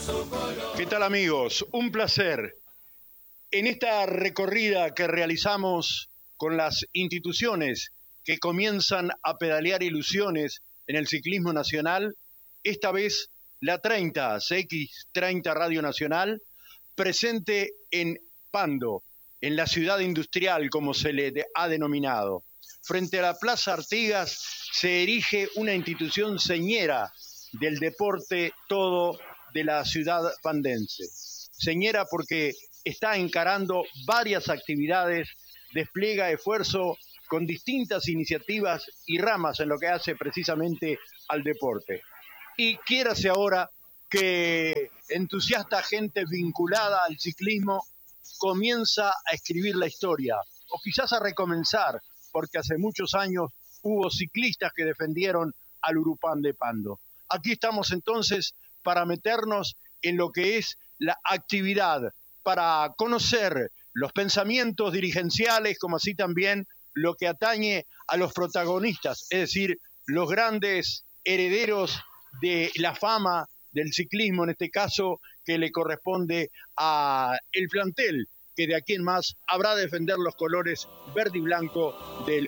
¿Qué tal, amigos? Un placer. En esta recorrida que realizamos con las instituciones que comienzan a pedalear ilusiones en el ciclismo nacional, esta vez la 30, CX30 Radio Nacional, presente en Pando, en la ciudad industrial, como se le ha denominado. Frente a la Plaza Artigas se erige una institución señera del deporte todo de la ciudad pandense. Señera porque está encarando varias actividades, despliega esfuerzo con distintas iniciativas y ramas en lo que hace precisamente al deporte. Y quiérase ahora que entusiasta gente vinculada al ciclismo comienza a escribir la historia, o quizás a recomenzar, porque hace muchos años hubo ciclistas que defendieron al Urupán de Pando. Aquí estamos entonces para meternos en lo que es la actividad, para conocer los pensamientos dirigenciales, como así también lo que atañe a los protagonistas, es decir, los grandes herederos de la fama del ciclismo, en este caso, que le corresponde a el plantel, que de aquí en más habrá de defender los colores verde y blanco del